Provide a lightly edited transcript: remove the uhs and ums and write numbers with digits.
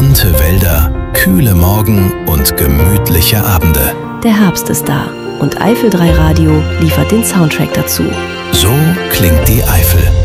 Bunte Wälder, kühle Morgen und gemütliche Abende. Der Herbst ist da und Eifel 3 Radio liefert den Soundtrack dazu. So klingt die Eifel.